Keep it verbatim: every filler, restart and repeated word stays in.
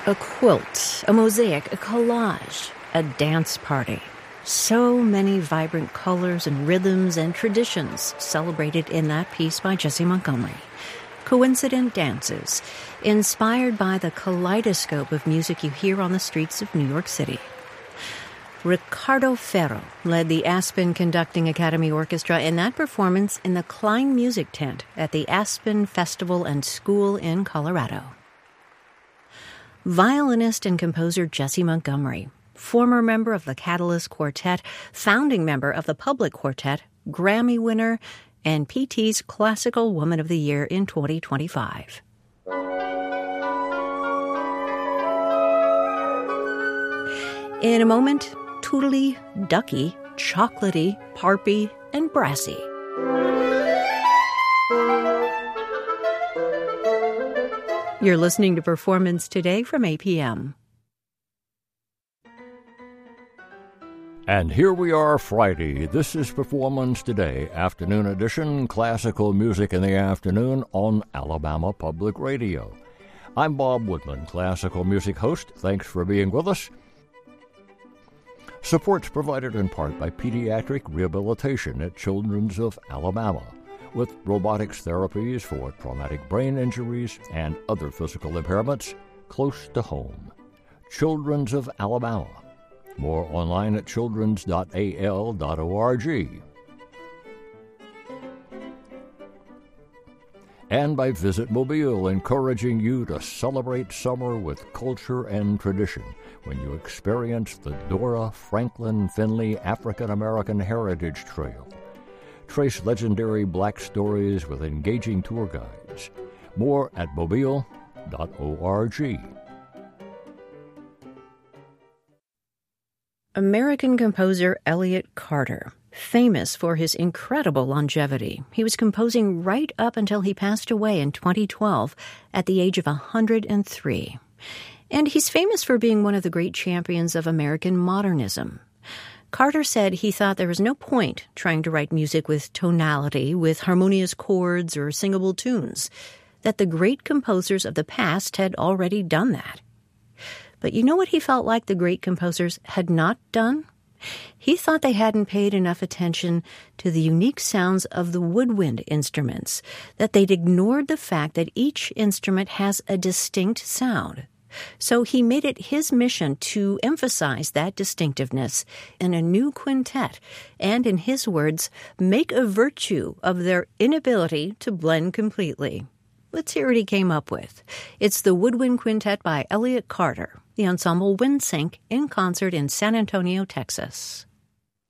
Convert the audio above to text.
A quilt, a mosaic, a collage, a dance party. So many vibrant colors and rhythms and traditions celebrated in that piece by Jessie Montgomery. Coincident dances, inspired by the kaleidoscope of music you hear on the streets of New York City. Ricardo Ferro led the Aspen Conducting Academy Orchestra in that performance in the Klein Music Tent at the Aspen Festival and School in Colorado. Violinist and composer Jessie Montgomery, former member of the Catalyst Quartet, founding member of the Public Quartet, Grammy winner, and P T's Classical Woman of the Year in twenty twenty-five. In a moment, tootly, ducky, chocolatey, parpy, and brassy. You're listening to Performance Today from A P M. And here we are Friday. This is Performance Today, afternoon edition, classical music in the afternoon on Alabama Public Radio. I'm Bob Woodman, classical music host. Thanks for being with us. Support's provided in part by Pediatric Rehabilitation at Children's of Alabama, with robotics therapies for traumatic brain injuries and other physical impairments close to home. Children's of Alabama. More online at childrens dot a l dot org. And by Visit Mobile, encouraging you to celebrate summer with culture and tradition when you experience the Dora Franklin Finley African American Heritage Trail. Trace legendary black stories with engaging tour guides. More at mobile dot org. American composer Elliott Carter, famous for his incredible longevity. He was composing right up until he passed away in twenty twelve at the age of one hundred three. And he's famous for being one of the great champions of American modernism. Carter said he thought there was no point trying to write music with tonality, with harmonious chords or singable tunes, that the great composers of the past had already done that. But you know what he felt like the great composers had not done? He thought they hadn't paid enough attention to the unique sounds of the woodwind instruments, that they'd ignored the fact that each instrument has a distinct sound. So he made it his mission to emphasize that distinctiveness in a new quintet and, in his words, make a virtue of their inability to blend completely. Let's hear what he came up with. It's the Woodwind Quintet by Elliott Carter, the ensemble Windsync, in concert in San Antonio, Texas.